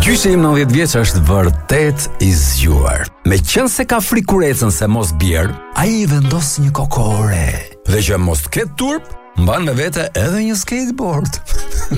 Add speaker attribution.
Speaker 1: Gjyshi im 90 vjeç është vërtet i zgjuar. Me qënë se ka frikurecën se mos bjerë, a i vendos një kokore. Dhe që mos ketë turp, mban me vete edhe një skateboard.